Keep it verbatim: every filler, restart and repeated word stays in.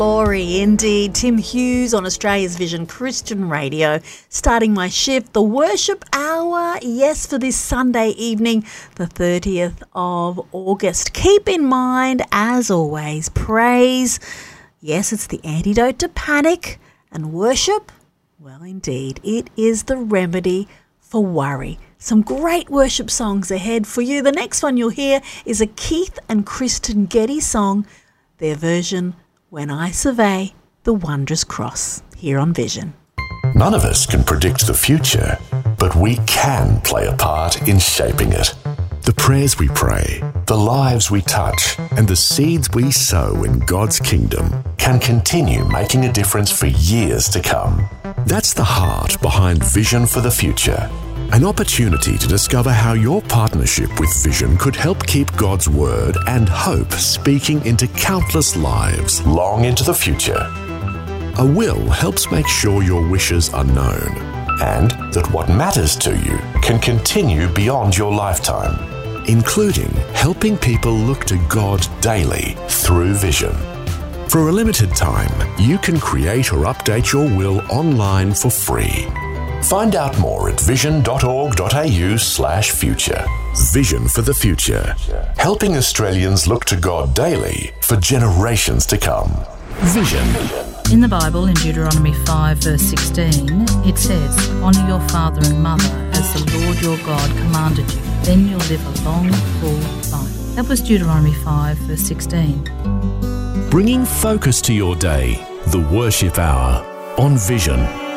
Glory indeed. Tim Hughes on Australia's Vision Christian Radio, starting my shift, the worship hour, yes, for this Sunday evening, the thirtieth of August. Keep in mind, as always, praise, yes, it's the antidote to panic, and worship, well, indeed, it is the remedy for worry. Some great worship songs ahead for you. The next one you'll hear is a Keith and Kristen Getty song, their version, When I Survey the Wondrous Cross, here on Vision. None of us can predict the future, but we can play a part in shaping it. The prayers we pray, the lives we touch, and the seeds we sow in God's kingdom can continue making a difference for years to come. That's the heart behind Vision for the Future. An opportunity to discover how your partnership with Vision could help keep God's word and hope speaking into countless lives long into the future. A will helps make sure your wishes are known and that what matters to you can continue beyond your lifetime, including helping people look to God daily through Vision. For a limited time, you can create or update your will online for free. Find out more at vision.org.au slash future. Vision for the Future. Helping Australians look to God daily for generations to come. Vision. In the Bible, in Deuteronomy five, verse sixteen, it says, "Honour your father and mother as the Lord your God commanded you. Then you'll live a long, full life." That was Deuteronomy five, verse sixteen. Bringing focus to your day, the Worship Hour on Vision.